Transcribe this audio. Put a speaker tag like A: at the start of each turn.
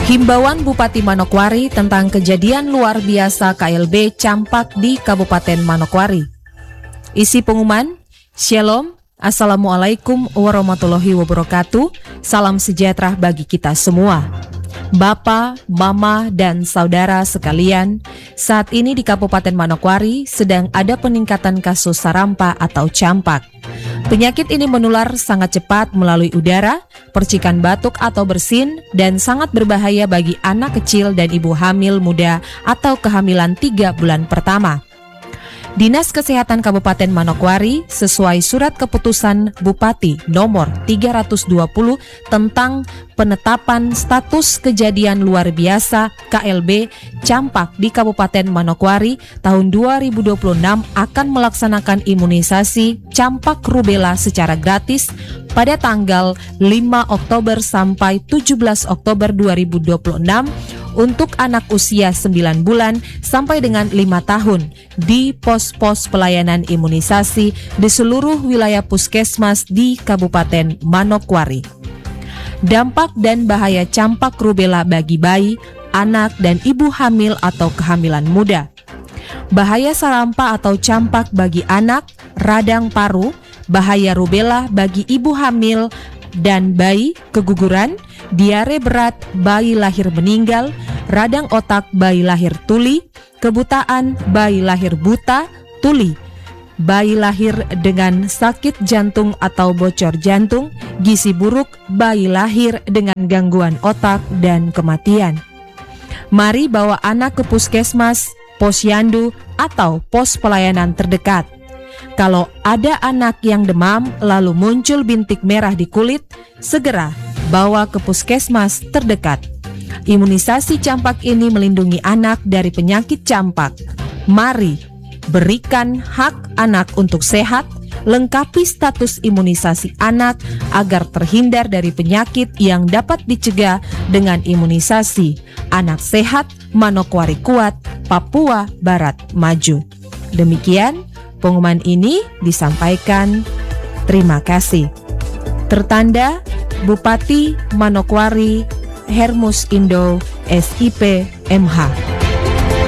A: Himbauan Bupati Manokwari tentang kejadian luar biasa KLB campak di Kabupaten Manokwari. Isi pengumuman, Shalom, Assalamualaikum warahmatullahi wabarakatuh, salam sejahtera bagi kita semua. Bapak, Mama, dan saudara sekalian, saat ini di Kabupaten Manokwari sedang ada peningkatan kasus sarampa atau campak. Penyakit ini menular sangat cepat melalui udara, percikan batuk atau bersin, dan sangat berbahaya bagi anak kecil dan ibu hamil muda atau kehamilan 3 bulan pertama. Dinas Kesehatan Kabupaten Manokwari sesuai surat keputusan Bupati nomor 320 tentang penetapan status kejadian luar biasa KLB campak di Kabupaten Manokwari tahun 2026 akan melaksanakan imunisasi campak rubella secara gratis pada tanggal 5 Oktober sampai 17 Oktober 2026 untuk anak usia 9 bulan sampai dengan 5 tahun di pos-pos pelayanan imunisasi di seluruh wilayah puskesmas di Kabupaten Manokwari. Dampak dan bahaya campak rubella bagi bayi, anak, dan ibu hamil atau kehamilan muda. Bahaya sarampa atau campak bagi anak, radang paru, bahaya rubella bagi ibu hamil dan bayi, keguguran, diare berat, bayi lahir meninggal, radang otak, bayi lahir tuli, kebutaan, bayi lahir buta, tuli, bayi lahir dengan sakit jantung atau bocor jantung, gizi buruk, bayi lahir dengan gangguan otak, dan kematian. Mari bawa anak ke puskesmas, posyandu, atau pos pelayanan terdekat. Kalau ada anak yang demam lalu muncul bintik merah di kulit, segera bawa ke puskesmas terdekat. Imunisasi campak ini melindungi anak dari penyakit campak. Mari berikan hak anak untuk sehat, lengkapi status imunisasi anak agar terhindar dari penyakit yang dapat dicegah dengan imunisasi. Anak sehat, Manokwari kuat, Papua Barat maju. Demikian pengumuman ini disampaikan. Terima kasih. Tertanda Bupati Manokwari Hermus Indo SIP MH.